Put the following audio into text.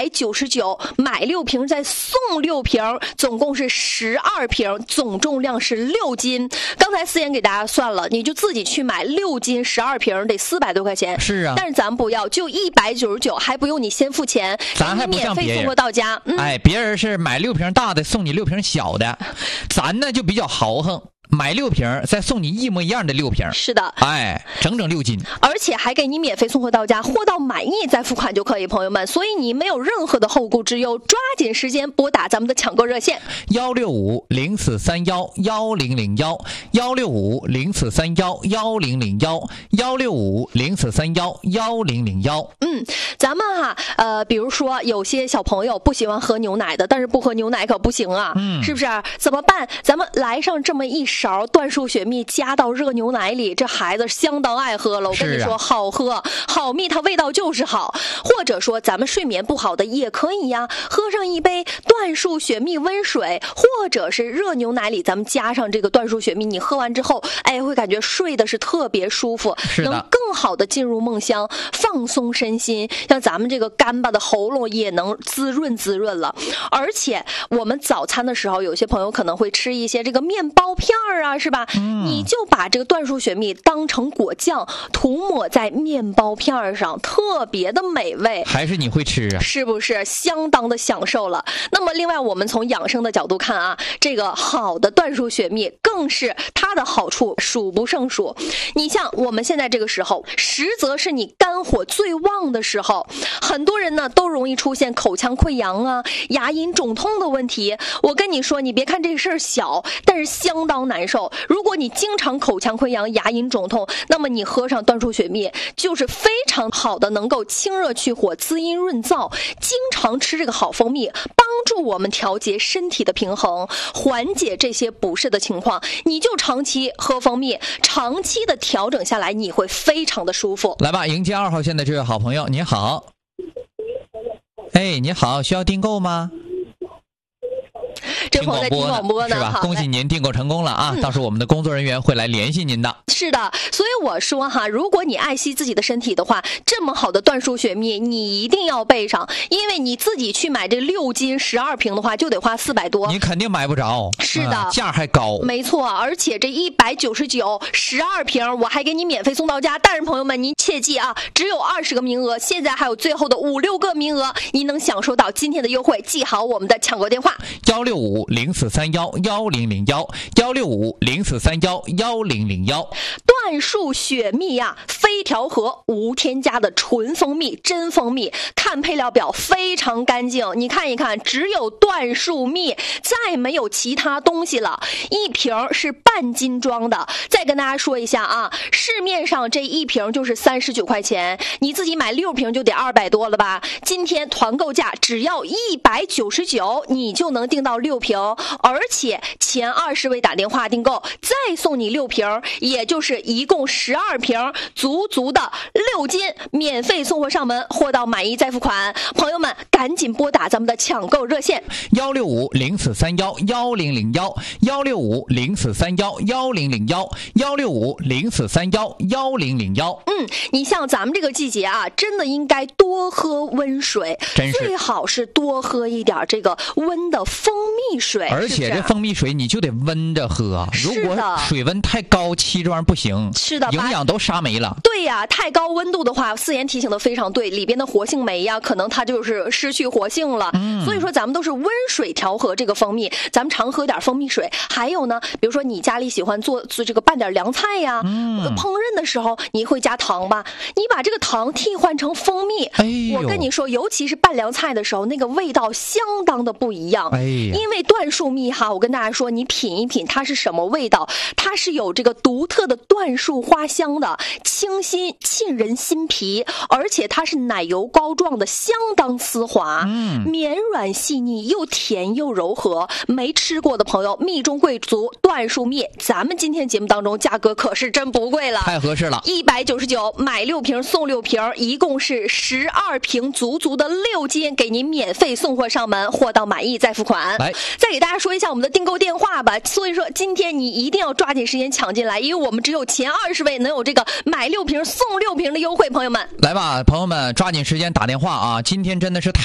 199，买6瓶再送6瓶，总共是12瓶，总重量是6斤。刚才思妍给大家算了，你就自己去买6斤12瓶得400多块钱。 是啊， 但是咱不要，就199，还不用你先付钱， 咱还不像别人免费送货到家。 别人是买6瓶大的送你6瓶小的，咱呢就比较豪横。买6瓶再送你一模一样的6瓶， 是的， 整整6斤， 而且还给你免费送货到家，货到满意再付款就可以，朋友们，所以你没有任何的后顾之忧，抓紧时间拨打咱们的抢购热线 165-0431-1001，165-0431-1001，165-0431-1001。 咱们比如说有些小朋友不喜欢喝牛奶的，但是不喝牛奶可不行啊，是不是？怎么办？咱们来上这么一勺椴树雪蜜，加到热牛奶里，这孩子相当爱喝了。我跟你说，好喝好蜜，它味道就是好。或者说咱们睡眠不好的也可以呀，喝上一杯椴树雪蜜温水，或者是热牛奶里咱们加上这个椴树雪蜜，你喝完之后，会感觉睡的是特别舒服，能更好的进入梦乡，放松身心，像咱们这个干巴的喉咙也能滋润了。而且我们早餐的时候，有些朋友可能会吃一些这个面包片啊，是吧？你就把这个椴树雪蜜当成果酱，涂抹在面包片上，特别的美味。 还是你会吃啊？ 是不是相当的享受了？那么另外我们从养生的角度看啊，这个好的椴树雪蜜更是它的好处数不胜数。你像我们现在这个时候，实则是你肝火最旺的时候，很多人呢都容易出现口腔溃疡啊、牙龈肿痛的问题。我跟你说，你别看这事儿小，但是相当难受。如果你经常口腔溃疡、牙龈肿痛，那么你喝上椴树雪蜜就是非常好的，能够清热去火、滋阴润燥。经常吃这个好蜂蜜，帮助我们调节身体的平衡，缓解这些不适的情况。你就长期喝蜂蜜，长期的调整下来，你会非常的舒服。 来吧，迎接2号线的这位好朋友，你好。你好，需要订购吗？ 这朋友在听广播呢， 是吧？恭喜您订购成功了啊！到时候我们的工作人员会来联系您的。 是的，所以我说如果你爱惜自己的身体的话，这么好的椴树雪蜜你一定要备上，因为你自己去买这6斤12瓶的话，就得花400多， 你肯定买不着。 是的， 价还高。 没错，而且这199 12瓶我还给你免费送到家。但是朋友们，您切记啊，只有20个名额，现在还有最后的5、6个名额，您能享受到今天的优惠。记好我们的抢购电话 165-0431-1001，165-0431-1001。 椴树雪蜜非调和，无添加的纯蜂蜜，真蜂蜜。看配料表非常干净，你看一看，只有椴树蜜，再没有其他东西了。一瓶是半斤装的。再跟大家说一下市面上这一瓶就是39块钱，你自己买6瓶就得200多了吧？今天团购价只要199，你就能订到6瓶，而且前20位打电话订购再送你6瓶，也就是一共12瓶，足的6斤，免费送货上门，货到满意再付款。朋友们赶紧拨打咱们的抢购热线 165-0431-1001，165-0431-1001，165-0431-1001。 你像咱们这个季节真的应该多喝温水，最好是多喝一点这个温的蜂蜜水。 而且这蜂蜜水你就得温着喝，如果水温太高，气状不行， 是的， 营养都杀没了。 对呀，太高温度的话，思妍提醒的非常对，里边的活性酶可能它就是失去活性了。所以说咱们都是温水调和这个蜂蜜，咱们常喝点蜂蜜水。还有呢，比如说你家里喜欢做这个拌点凉菜呀，烹饪的时候你会加糖吧？你把这个糖替换成蜂蜜，我跟你说，尤其是拌凉菜的时候，那个味道相当的不一样。因为椴树蜜我跟大家说，你品一品它是什么味道，它是有这个独特的椴树花香的，清新沁人心脾，而且它是奶油膏状的，相当丝滑，绵软细腻，又甜又柔和。没吃过的朋友，蜜中贵族椴树蜜，咱们今天节目当中价格可是真不贵了， 太合适了。 199买6瓶送6瓶，一共是12瓶，足的6斤，给您免费送货上门，货到满意再付款。再给大家说一下我们的订购电话吧。所以说今天你一定要抓紧时间抢进来，因为我们只有前20位能有这个买6瓶送6瓶的优惠。朋友们来吧，朋友们抓紧时间打电话啊！今天真的是太